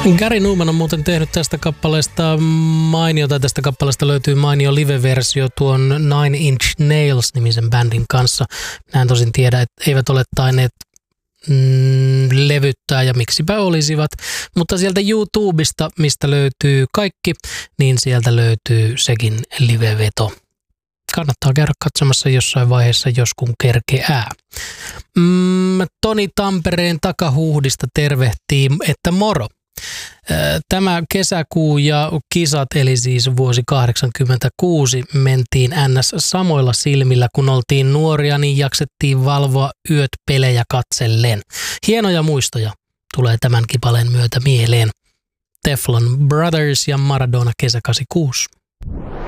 Gary Numan on muuten tehnyt tästä kappaleesta mainiota. Tästä kappaleesta löytyy mainio live-versio tuon Nine Inch Nails-nimisen bändin kanssa. Minä en tosin tiedä, että eivät ole tainneet levyttää ja miksipä olisivat. Mutta sieltä YouTubesta, mistä löytyy kaikki, niin sieltä löytyy sekin live-veto. Kannattaa käydä katsomassa jossain vaiheessa, jos kun kerkeää. Toni Tampereen Takahuhdista tervehtii, että moro. Tämä kesäkuu ja kisat, eli siis vuosi 1986, mentiin NS samoilla silmillä, kun oltiin nuoria, niin jaksettiin valvoa yöt pelejä katsellen. Hienoja muistoja tulee tämän kipaleen myötä mieleen. Teflon Brothers ja Maradona kesä 86.